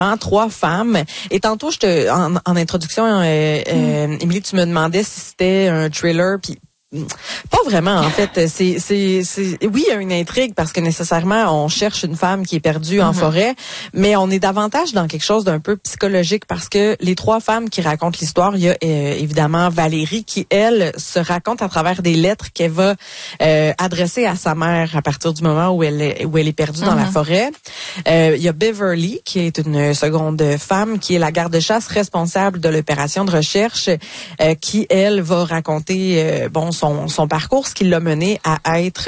3 femmes. Et tantôt, en introduction, Émilie, tu me demandais si c'était un thriller, puis pas vraiment, en fait. Oui, il y a une intrigue parce que nécessairement, on cherche une femme qui est perdue en forêt, mais on est davantage dans quelque chose d'un peu psychologique parce que les 3 femmes qui racontent l'histoire, il y a évidemment Valérie qui, elle, se raconte à travers des lettres qu'elle va adresser à sa mère à partir du moment où elle est perdue dans la forêt. Il y a Beverly qui est une seconde femme qui est la garde-chasse responsable de l'opération de recherche qui, elle, va raconter son parcours, ce qui l'a mené à être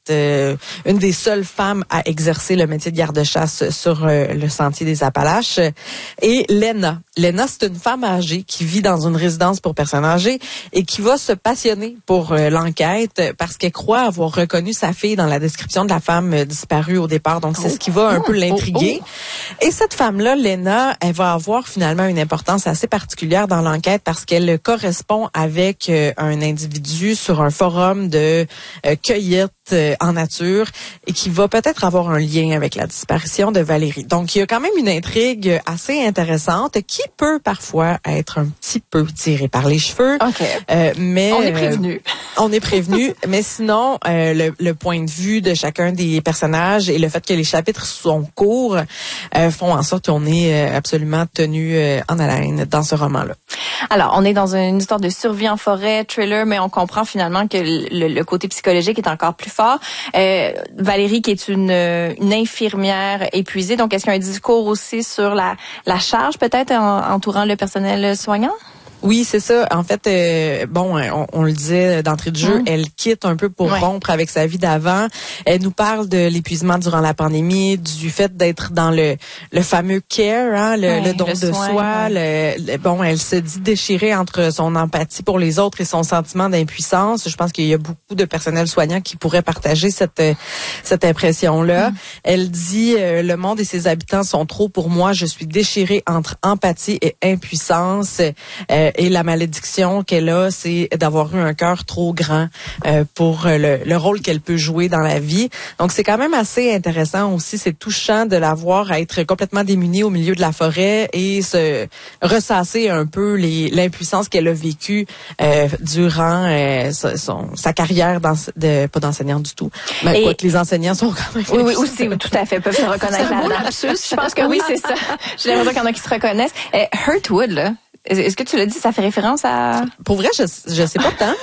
une des seules femmes à exercer le métier de garde-chasse sur le sentier des Appalaches. Et Lena, c'est une femme âgée qui vit dans une résidence pour personnes âgées et qui va se passionner pour l'enquête parce qu'elle croit avoir reconnu sa fille dans la description de la femme disparue au départ. Donc, c'est ce qui va un peu l'intriguer. Et cette femme-là, Lena, elle va avoir finalement une importance assez particulière dans l'enquête parce qu'elle correspond avec un individu sur un forum de cueillette en nature et qui va peut-être avoir un lien avec la disparition de Valérie. Donc, il y a quand même une intrigue assez intéressante qui peut parfois être un petit peu tirée par les cheveux. Mais on est prévenu. On est prévenu. Mais sinon, le point de vue de chacun des personnages et le fait que les chapitres sont courts font en sorte qu'on est absolument tenu en haleine dans ce roman-là. Alors, on est dans une histoire de survie en forêt, thriller, mais on comprend finalement que le côté psychologique est encore plus fort. Valérie, qui est une infirmière épuisée, donc est-ce qu'il y a un discours aussi sur la charge peut-être entourant le personnel soignant? Oui, c'est ça. En fait, on le disait d'entrée de jeu, elle quitte un peu pour rompre avec sa vie d'avant. Elle nous parle de l'épuisement durant la pandémie, du fait d'être dans le fameux care, le don de soi. Elle se dit déchirée entre son empathie pour les autres et son sentiment d'impuissance. Je pense qu'il y a beaucoup de personnel soignant qui pourraient partager cette impression-là. Elle dit le monde et ses habitants sont trop pour moi. Je suis déchirée entre empathie et impuissance. Et la malédiction qu'elle a, c'est d'avoir eu un cœur trop grand pour le rôle qu'elle peut jouer dans la vie. Donc, c'est quand même assez intéressant aussi. C'est touchant de la voir à être complètement démunie au milieu de la forêt et se ressasser un peu l'impuissance qu'elle a vécue durant sa carrière pas d'enseignante du tout. Mais quoi que les enseignants sont quand même... Oui, aussi, tout à fait, peuvent se reconnaître là-dedans. Je pense que oui, c'est ça. J'ai l'impression qu'il y en a qui se reconnaissent. Hurtwood, là. Est-ce que tu l'as dit, ça fait référence à... Pour vrai, je sais pas tant.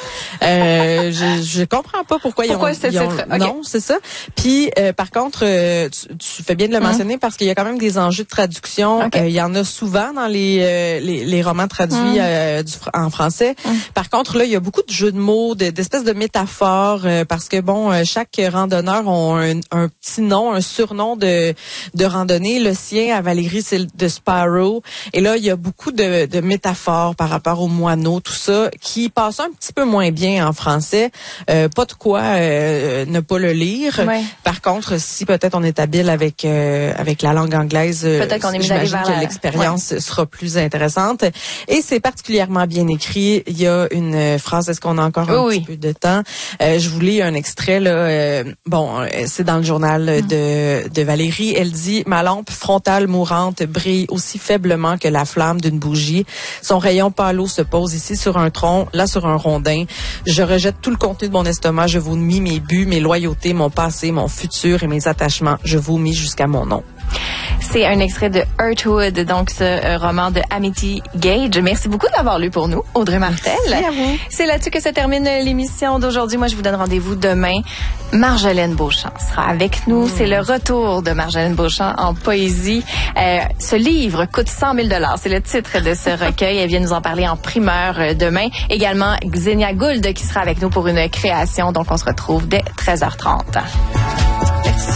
Je comprends pas pourquoi ils ont... Okay. Non, c'est ça. Puis, par contre, tu fais bien de le mentionner parce qu'il y a quand même des enjeux de traduction. Il y en a souvent dans les romans traduits en français. Par contre, là, il y a beaucoup de jeux de mots, d'espèces de métaphores parce que, chaque randonneur a un petit nom, un surnom de randonnée. Le sien, à Valérie, c'est de Sparrow. Et là, il y a beaucoup de métaphores par rapport aux moineaux, tout ça, qui passe un petit peu moins bien en français. Pas de quoi ne pas le lire. Par contre, si peut-être on est habile avec la langue anglaise, peut-être qu'on est j'imagine que l'expérience sera plus intéressante. Et c'est particulièrement bien écrit. Il y a une phrase, est-ce qu'on a encore un petit peu de temps? Je vous lis un extrait, là. C'est dans le journal de Valérie. Elle dit, ma lampe frontale mourante brille aussi faiblement que la flamme d'une bougie. Son rayon pâleau se pose ici sur un tronc, là sur un rondin. Je rejette tout le contenu de mon estomac. Je vomis mes buts, mes loyautés, mon passé, mon futur et mes attachements. Je vomis jusqu'à mon nom. C'est un extrait de Hurtwood, donc ce roman de Amity Gage. Merci beaucoup de l'avoir lu pour nous, Audrey Martel. Merci à vous. C'est là-dessus que se termine l'émission d'aujourd'hui. Moi, je vous donne rendez-vous demain. Marjolaine Beauchamp sera avec nous. C'est le retour de Marjolaine Beauchamp en poésie. Ce livre coûte 100 000 $. C'est le titre de ce recueil. Elle vient nous en parler en primeur demain. Également, Xenia Gould qui sera avec nous pour une création. Donc, on se retrouve dès 13h30. Merci.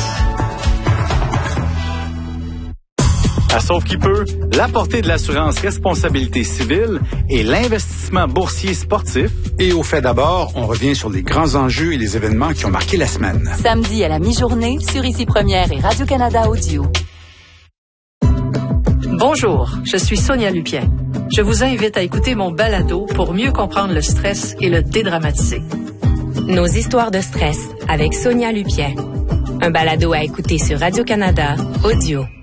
À Sauve qui peut, la portée de l'assurance responsabilité civile et l'investissement boursier sportif. Et au fait d'abord, on revient sur les grands enjeux et les événements qui ont marqué la semaine. Samedi à la mi-journée sur Ici Première et Radio-Canada Audio. Bonjour, je suis Sonia Lupien. Je vous invite à écouter mon balado pour mieux comprendre le stress et le dédramatiser. Nos histoires de stress avec Sonia Lupien. Un balado à écouter sur Radio-Canada Audio.